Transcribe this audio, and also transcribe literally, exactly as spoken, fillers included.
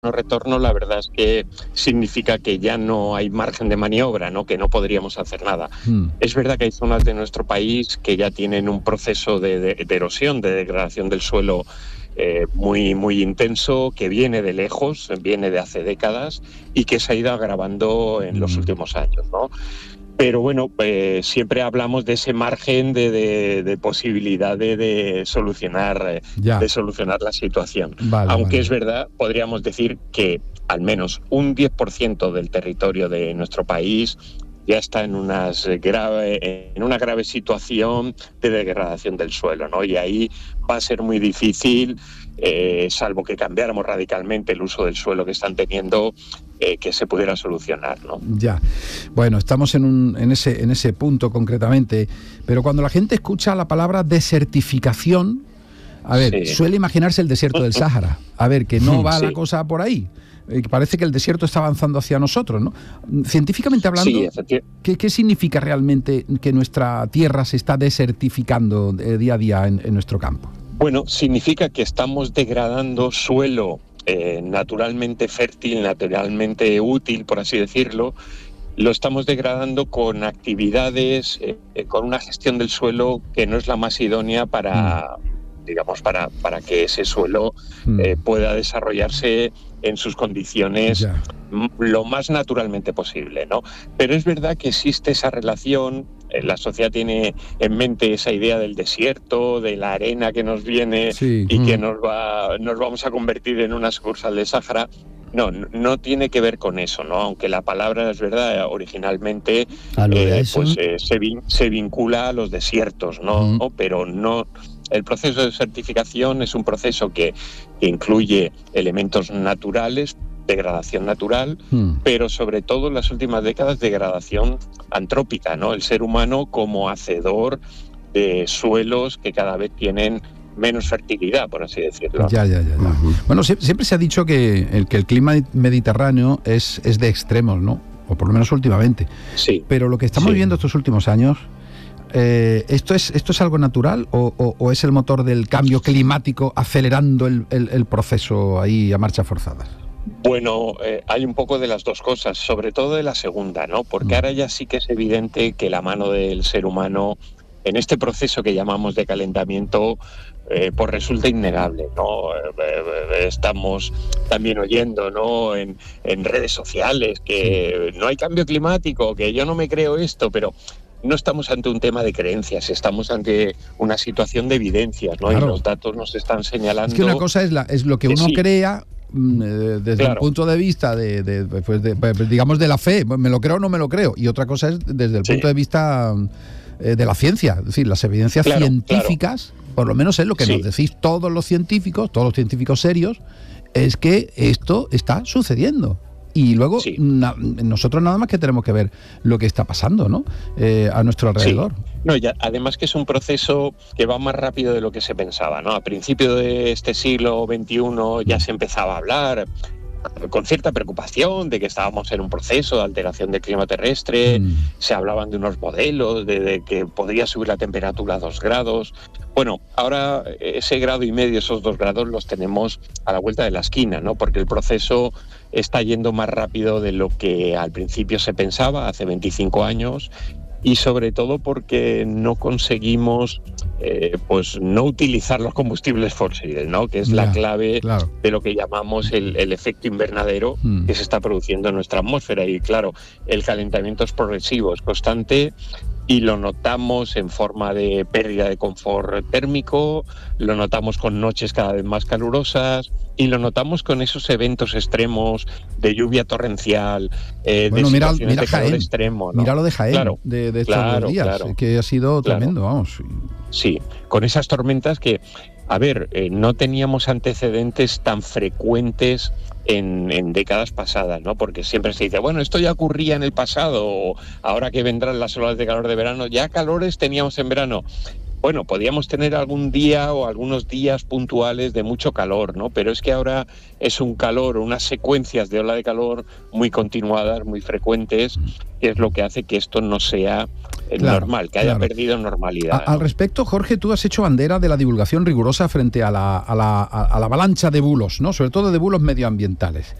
retorno, la verdad es que significa que ya no hay margen de maniobra, ¿no? Que no podríamos hacer nada. Mm. Es verdad que hay zonas de nuestro país que ya tienen un proceso de, de, de erosión, de degradación del suelo eh, muy, muy intenso, que viene de lejos, viene de hace décadas y que se ha ido agravando en mm. los últimos años, ¿no? Pero bueno, eh, siempre hablamos de ese margen de, de, de posibilidad de, de, solucionar, de solucionar la situación. Vale, Aunque vale. es verdad, podríamos decir que al menos un diez por ciento del territorio de nuestro país ya está en, unas grave, en una grave situación de degradación del suelo, ¿no? Y ahí va a ser muy difícil, eh, salvo que cambiáramos radicalmente el uso del suelo que están teniendo, eh, que se pudiera solucionar, ¿no? Ya. Bueno, estamos en, un, en, ese, en ese punto concretamente, pero cuando la gente escucha la palabra desertificación, a ver, sí. suele imaginarse el desierto del Sáhara. A ver, que no va sí. la cosa por ahí. Parece que el desierto está avanzando hacia nosotros, ¿no? Científicamente hablando, sí, ¿qué, ¿qué significa realmente que nuestra tierra se está desertificando día a día en, en nuestro campo? Bueno, significa que estamos degradando suelo eh, naturalmente fértil, naturalmente útil, por así decirlo. Lo estamos degradando con actividades, eh, con una gestión del suelo que no es la más idónea para... Mm. digamos, para, para que ese suelo eh, pueda desarrollarse en sus condiciones ya. lo más naturalmente posible, ¿no? Pero es verdad que existe esa relación, eh, la sociedad tiene en mente esa idea del desierto, de la arena que nos viene sí. y mm. que nos va, nos vamos a convertir en una sucursal de Sáhara. No, no tiene que ver con eso, ¿no? Aunque la palabra es verdad, originalmente eh, pues, eh, se, vin- se vincula a los desiertos, ¿no? Mm. ¿no? Pero no... El proceso de desertificación es un proceso que, que incluye elementos naturales, degradación natural, mm. pero sobre todo en las últimas décadas degradación antrópica, ¿no? El ser humano como hacedor de suelos que cada vez tienen menos fertilidad, por así decirlo. Ya, ya, ya. ya. Uh-huh. Bueno, siempre, siempre se ha dicho que el, que el clima mediterráneo es, es de extremos, ¿no? O por lo menos últimamente. Sí. Pero lo que estamos sí. viviendo estos últimos años... Eh, ¿esto es esto es algo natural o, o, o es el motor del cambio climático acelerando el, el, el proceso ahí a marchas forzadas? Bueno, eh, hay un poco de las dos cosas, sobre todo de la segunda, ¿no? Porque mm. ahora ya sí que es evidente que la mano del ser humano en este proceso que llamamos de calentamiento eh, pues resulta innegable, ¿no? Eh, estamos también oyendo, ¿no? En, en redes sociales que sí. no hay cambio climático, que yo no me creo esto, pero no estamos ante un tema de creencias, estamos ante una situación de evidencias, ¿no? Claro. Y los datos nos están señalando... Es que una cosa es, la, es lo que uno sí. crea desde claro. el punto de vista de, de, pues de, digamos, de la fe, me lo creo o no me lo creo, y otra cosa es desde el sí. punto de vista eh, de la ciencia, es decir, las evidencias claro, científicas, claro. por lo menos es lo que sí. nos decís todos los científicos, todos los científicos serios, es que esto está sucediendo. Y luego sí. na, nosotros nada más que tenemos que ver lo que está pasando, ¿no? Eh, a nuestro alrededor. Sí. No, ya, además que es un proceso que va más rápido de lo que se pensaba, ¿no? A principios de este siglo veintiuno ya se empezaba a hablar con cierta preocupación de que estábamos en un proceso de alteración del clima terrestre, mm. se hablaban de unos modelos, de, de que podría subir la temperatura a dos grados. Bueno, ahora ese grado y medio, esos dos grados los tenemos a la vuelta de la esquina, ¿no? Porque el proceso está yendo más rápido de lo que al principio se pensaba, hace veinticinco años, y sobre todo porque no conseguimos eh, pues no utilizar los combustibles fósiles, ¿no? Que es ya, la clave claro. de lo que llamamos el, el efecto invernadero mm. que se está produciendo en nuestra atmósfera. Y claro, el calentamiento es progresivo, es constante, y lo notamos en forma de pérdida de confort térmico, lo notamos con noches cada vez más calurosas y lo notamos con esos eventos extremos de lluvia torrencial, eh, bueno, de mira, situaciones mira de calor Jaén, extremo, ¿no? Mira lo de Jaén, claro, de, de estos claro, dos días, claro, que ha sido claro. tremendo, vamos. Sí, con esas tormentas que, a ver, eh, no teníamos antecedentes tan frecuentes En, en décadas pasadas, ¿no? Porque siempre se dice, bueno, esto ya ocurría en el pasado, o ahora que vendrán las olas de calor de verano, ya calores teníamos en verano. Bueno, podíamos tener algún día o algunos días puntuales de mucho calor, ¿no? Pero es que ahora es un calor, unas secuencias de ola de calor muy continuadas, muy frecuentes, que es lo que hace que esto no sea claro, normal, que haya claro. perdido normalidad. A, ¿no? Al respecto, Jorge, tú has hecho bandera de la divulgación rigurosa frente a la, a la, a la avalancha de bulos, ¿no? Sobre todo de bulos medioambientales.